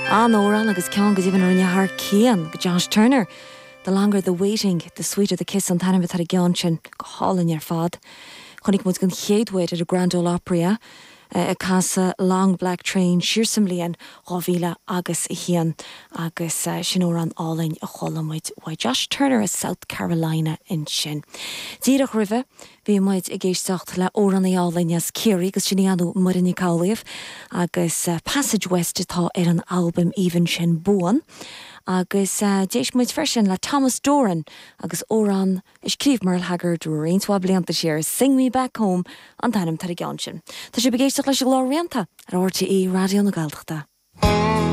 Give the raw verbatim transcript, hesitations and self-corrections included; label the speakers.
Speaker 1: An óran agus cean go dtíobhann rinne haar céan go Josh Turner. The longer the waiting, the sweeter the kiss an tanim tar a gean sin go hálan ar fad. Chnig mu gon chéadhaid at a Grand Ole Opry a casa long black train sirsam líon ráhíle agus hían agus sin ó an álainn a cholamid wa Josh Turner a South Carolina in sin. Díach rive bhí muid i ggéisteacht le óran í álainn as Céirí agus sin anú murin í cálaíomh agus uh, Passage West atá ar an album even sin buan. Agus uh, déis muid freisin le Thomas Doran agus óran is críomh Merle Haggard réinshá blianta siar Sing Me Back Home an tannim tar a gceann sin. Tá sé begéisteach leis go lá rianta ar R T E Radio na Gaeltachta.